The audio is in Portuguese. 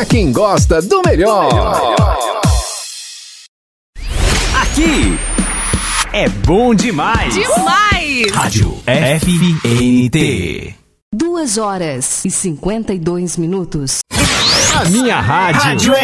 Pra quem gosta do melhor. Aqui é bom demais. Demais! Rádio FNT. 2 horas e 52 minutos. A minha rádio